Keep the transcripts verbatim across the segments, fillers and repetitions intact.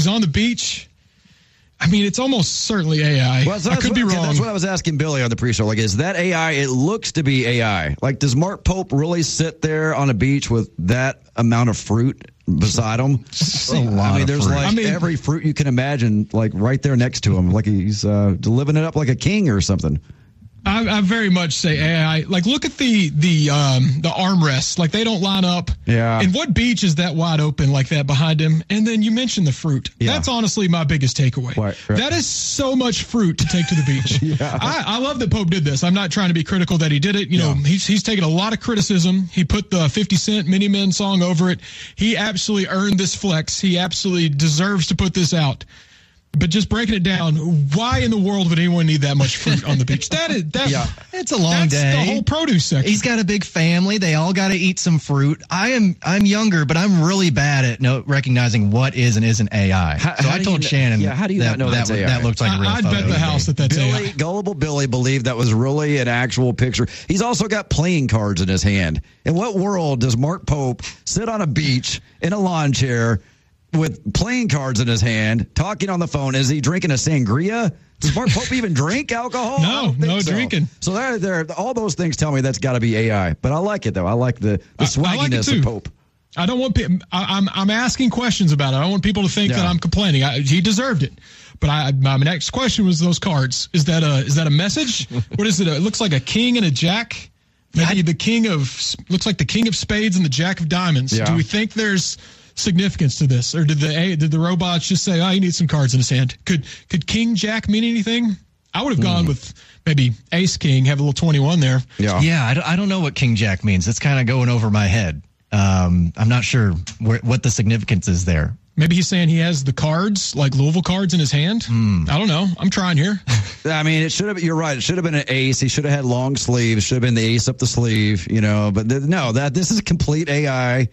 He's on the beach. I mean, it's almost certainly A I. Well, so I could what, be wrong. That's what I was asking Billy on the pre-show. Like, is that A I? It looks to be A I. Like, does Mark Pope really sit there on a beach with that amount of fruit beside him? A lot I mean, of there's fruit. like I mean, every fruit you can imagine, like right there next to him. Like he's uh, living it up like a king or something. I, I very much say A I. Like, look at the the um, the armrests. Like, they don't line up. Yeah. And what beach is that wide open like that behind him? And then you mentioned the fruit. Yeah. That's honestly my biggest takeaway. Right, right. That is so much fruit to take to the beach. Yeah. I, I love that Pope did this. I'm not trying to be critical that he did it. You know, he's he's taken a lot of criticism. He put the fifty Cent Mini Men song over it. He absolutely earned this flex. He absolutely deserves to put this out. But just breaking it down, why in the world would anyone need that much fruit on the beach? That is, that, Yeah. It's a long that's day. the whole produce section. He's got a big family. They all got to eat some fruit. I am I'm younger, but I'm really bad at no, recognizing what is and isn't A I. How- so how I do told you kn- Shannon yeah, how do you that, not know that, that's A I? that looked like a real I, I'd photo bet the to house me. that that's Billy, A I. gullible Billy believed that was really an actual picture. He's also got playing cards in his hand. In what world does Mark Pope sit on a beach in a lawn chair with playing cards in his hand, talking on the phone? Is he drinking a sangria? Does Mark Pope even drink alcohol? No, I don't think no so. drinking. So there, there, all those things tell me that's got to be A I. But I like it though. I like the, the I- I like it swagginess too. of Pope. I don't want people. I'm I'm asking questions about it. I don't want people to think Yeah. that I'm complaining. I, he deserved it. But I, my next question was those cards. Is that a is that a message? What is it? It looks like a king and a jack. Maybe the king of looks like the king of spades and the jack of diamonds. Yeah. Do we think there's significance to this, or did the a, did the robots just say, "Oh, he needs some cards in his hand"? Could could King Jack mean anything? I would have gone with maybe Ace King, have a little twenty-one there. Yeah. Yeah, I don't, I don't know what King Jack means. That's kind of going over my head. Um, I'm not sure where, what the significance is there. Maybe he's saying he has the cards, like Louisville cards, in his hand. I don't know. I'm trying here. I mean, it should have. You're right. It should have been an ace. He should have had long sleeves. Should have been the ace up the sleeve. You know, but th- no, that this is complete A I.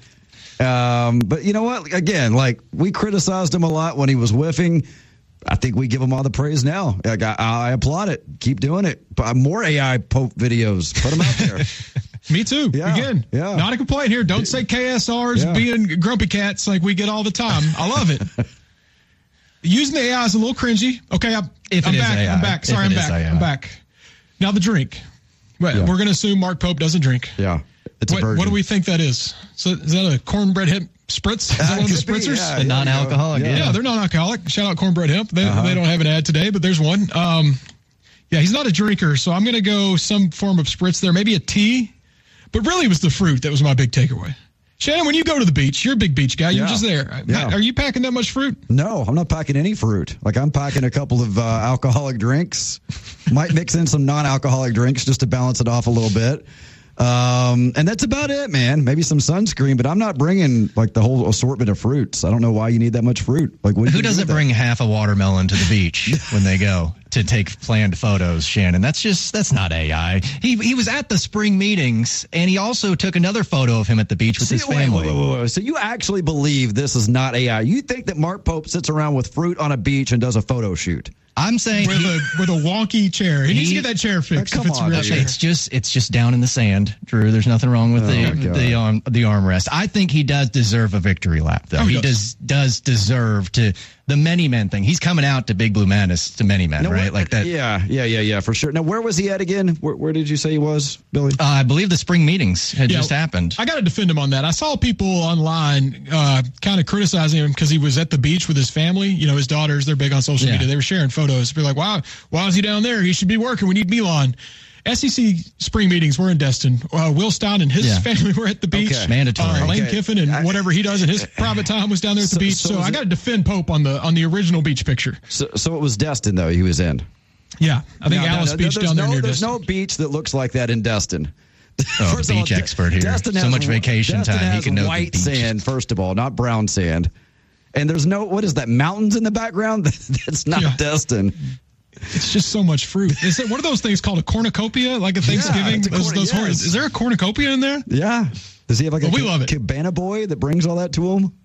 Um, but you know what? Again, like we criticized him a lot when he was whiffing. I think we give him all the praise now. Like, I, I applaud it. Keep doing it. But more A I Pope videos. Put them out there. Me too. Yeah, Again, yeah. not a complaint here. Don't say K S Rs Yeah. being grumpy cats like we get all the time. I love it. Using the A I is a little cringy. Okay, I'm, If it I'm is back. A I. I'm back. Sorry, If I'm it is back. A I. I'm back. Now the drink. Well, Yeah. we're going to assume Mark Pope doesn't drink. Yeah, it's What, a virgin. what do we think that is? So is that a cornbread hemp spritz? Is that Uh, one of the could be, spritzers? yeah, The yeah, non-alcoholic, yeah. Yeah, they're non-alcoholic. Shout out Cornbread Hemp. They, Uh-huh. they don't have an ad today, but there's one. Um, yeah, he's not a drinker, so I'm going to go some form of spritz there. Maybe a tea. But really, it was the fruit that was my big takeaway. Shannon, when you go to the beach, you're a big beach guy. You're Yeah. just there. Yeah. Are you packing that much fruit? No, I'm not packing any fruit. Like I'm packing a couple of uh, alcoholic drinks. Might mix in some non-alcoholic drinks just to balance it off a little bit. Um, and that's about it, man. Maybe some sunscreen, but I'm not bringing like the whole assortment of fruits. I don't know why you need that much fruit. Like, what do you Who do doesn't with bring half a watermelon to the beach when they go to take planned photos, Shannon? That's just, that's not A I. He he was at the spring meetings, and he also took another photo of him at the beach with See, his wait, family. wait, wait, wait. So you actually believe this is not A I? You think that Mark Pope sits around with fruit on a beach and does a photo shoot? I'm saying With he- a with a wonky chair. He, needs to He- get that chair fixed. Oh, if come it's a on, real dude. chair. it's just it's just down in the sand, Drew. There's nothing wrong with Oh, my the God. the arm the armrest. I think he does deserve a victory lap, though. Oh, he he does. does does deserve to the many men thing. He's coming out to Big Blue Madness to many men, No, right? where- Like that. Yeah, yeah, yeah, yeah, for sure. Now, where was he at again? Where, where did you say he was, Billy? Uh, I believe the spring meetings had Yeah, just happened. I got to defend him on that. I saw people online uh, kind of criticizing him because he was at the beach with his family. You know, his daughters, they're big on social Yeah. media. They were sharing photos. Be like, wow, why is he down there? He should be working. We need Milan. S E C spring meetings were in Destin. Uh, Will Stein and his Yeah. family were at the beach. Okay. Mandatory. Uh, Lane Okay. Kiffin and I- whatever he does in his private time was down there at the So- beach. so So, is I it- got to defend Pope on the on the original beach picture. So, so it was Destin, though, he was in. Yeah, I think No, no, Alice no, Beach there's down there no, near There's Destin. no beach that looks like that in Destin. Oh, First of all, beach expert here. Destin So has much wh- vacation Destin time, he has can know the white beach. sand, first of all, not brown sand. And there's no, what is that, mountains in the background? That's not Yeah. Destin. It's just so much fruit. Is it one of those things called a cornucopia, like a Thanksgiving? it's a those, cornu- those horns. yes. Is there a cornucopia in there? Yeah. Does he have like Well, a we ca- love it. cabana boy that brings all that to him?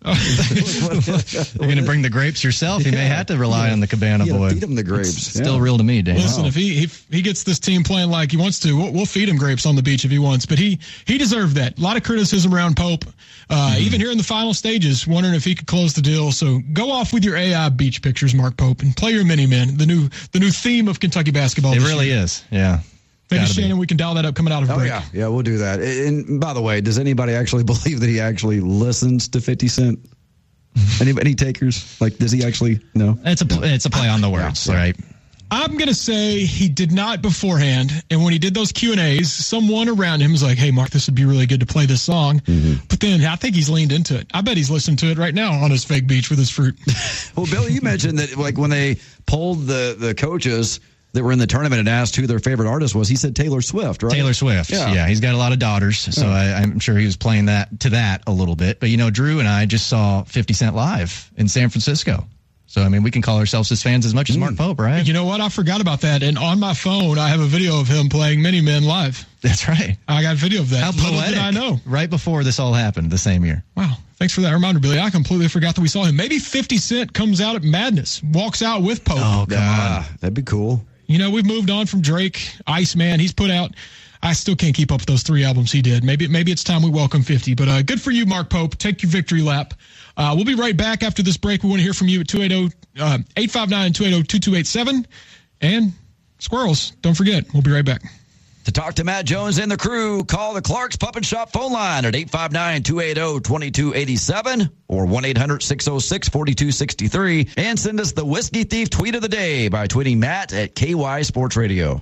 You're going to bring the grapes yourself. You yeah. may have to rely yeah. on the Cabana yeah, boy. Feed him the grapes. It's yeah. Still real to me, Dan. Listen, oh. if he if he gets this team playing like he wants to, we'll, we'll feed him grapes on the beach if he wants. But he he deserved that. A lot of criticism around Pope, uh, mm-hmm. even here in the final stages, wondering if he could close the deal. So go off with your A I beach pictures, Mark Pope, and play your mini men. The new the new theme of Kentucky basketball. It this really year. is. Yeah. Maybe, Shannon, we can dial that up coming out of oh, break. Yeah, yeah, we'll do that. And by the way, does anybody actually believe that he actually listens to fifty Cent? Any, any takers? Like, does he actually? No. It's a it's a play on the words, yeah, right? I'm going to say he did not beforehand. And when he did those Q and A's, someone around him was like, hey, Mark, this would be really good to play this song. Mm-hmm. But then I think he's leaned into it. I bet he's listening to it right now on his fake beach with his fruit. Well, Bill, you mentioned that like when they polled the, the coaches that were in the tournament and asked who their favorite artist was, he said Taylor Swift, right? Taylor Swift. Yeah, yeah he's got a lot of daughters, so yeah. I, I'm sure he was playing that to that a little bit. But, you know, Drew and I just saw fifty Cent live in San Francisco. So, I mean, we can call ourselves his fans as much as mm. Mark Pope, right? You know what? I forgot about that. And on my phone, I have a video of him playing Mini Men live. That's right. I got video of that. How poetic. I know. Right before this all happened the same year. Wow. Thanks for that reminder, Billy. I completely forgot that we saw him. Maybe fifty Cent comes out at Madness, walks out with Pope. Oh, come uh, on. That'd be cool. You know, we've moved on from Drake, Iceman. He's put out, I still can't keep up with those three albums he did. Maybe maybe it's time we welcome fifty. But uh, good for you, Mark Pope. Take your victory lap. Uh, we'll be right back after this break. We want to hear from you at two eight zero, eight five nine, two eight zero, two two eight seven. And Squirrels, don't forget, we'll be right back. To talk to Matt Jones and the crew, call the Clark's Pup and Shop phone line at eight five nine, two eight zero, two two eight seven or one eight hundred, six oh six, four two six three. And send us the Whiskey Thief tweet of the day by tweeting Matt at K Y Sports Radio.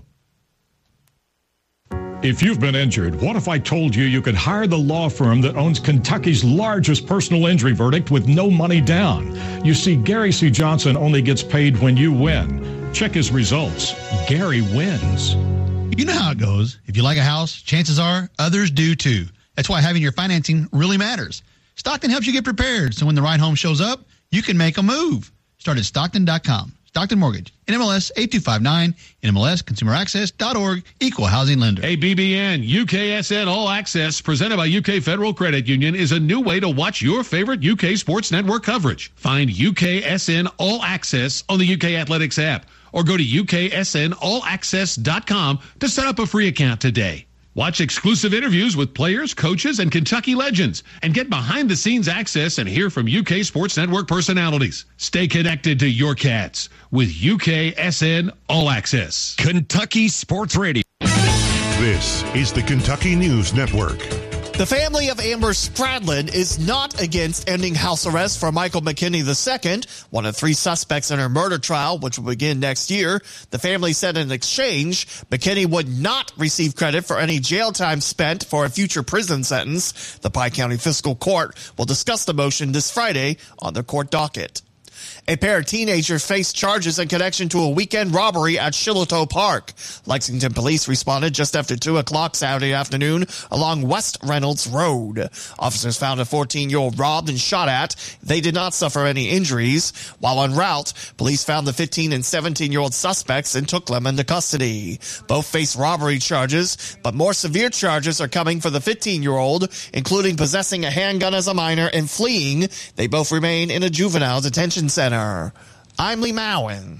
If you've been injured, what if I told you you could hire the law firm that owns Kentucky's largest personal injury verdict with no money down? You see, Gary C. Johnson only gets paid when you win. Check his results. Gary wins. You know how it goes. If you like a house, chances are others do too. That's why having your financing really matters. Stockton helps you get prepared, so when the right home shows up, you can make a move. Start at Stockton dot com. Stockton Mortgage, N M L S eight two five nine, N M L S consumer access dot org, equal housing lender. A B B N U K S N All Access, presented by U K Federal Credit Union, is a new way to watch your favorite U K sports network coverage. Find U K S N All Access on the U K Athletics app, or go to U K S N all access dot com to set up a free account today. Watch exclusive interviews with players, coaches, and Kentucky legends, and get behind-the-scenes access and hear from U K Sports Network personalities. Stay connected to your Cats with U K S N All Access. Kentucky Sports Radio. This is the Kentucky News Network. The family of Amber Spradlin is not against ending house arrest for Michael McKinney the Second, one of three suspects in her murder trial, which will begin next year. The family said in exchange, McKinney would not receive credit for any jail time spent for a future prison sentence. The Pike County Fiscal Court will discuss the motion this Friday on their court docket. A pair of teenagers faced charges in connection to a weekend robbery at Shiloh Park. Lexington police responded just after two o'clock Saturday afternoon along West Reynolds Road. Officers found a fourteen-year-old robbed and shot at. They did not suffer any injuries. While en route, police found the fifteen and seventeen-year-old suspects and took them into custody. Both face robbery charges, but more severe charges are coming for the fifteen-year-old, including possessing a handgun as a minor and fleeing. They both remain in a juvenile detention center. I'm Lee Mowen.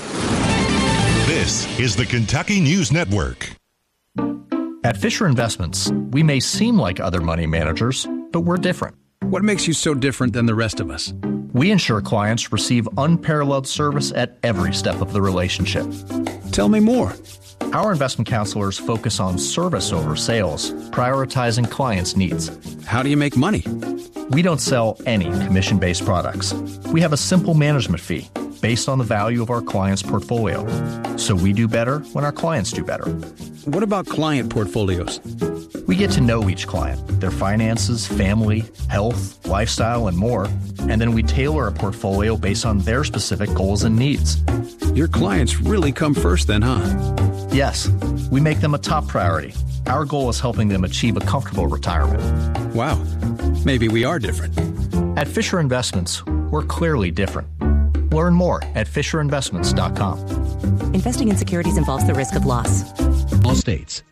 This is the Kentucky News Network. At Fisher Investments, we may seem like other money managers, but we're different. What makes you so different than the rest of us? We ensure clients receive unparalleled service at every step of the relationship. Tell me more. Our investment counselors focus on service over sales, prioritizing clients' needs. How do you make money? We don't sell any commission-based products. We have a simple management fee based on the value of our client's portfolio. So we do better when our clients do better. What about client portfolios? We get to know each client, their finances, family, health, lifestyle, and more, and then we tailor a portfolio based on their specific goals and needs. Your clients really come first then, huh? Yes, we make them a top priority. Our goal is helping them achieve a comfortable retirement. Wow, maybe we are different. At Fisher Investments, we're clearly different. Learn more at fisher investments dot com. Investing in securities involves the risk of loss. All states.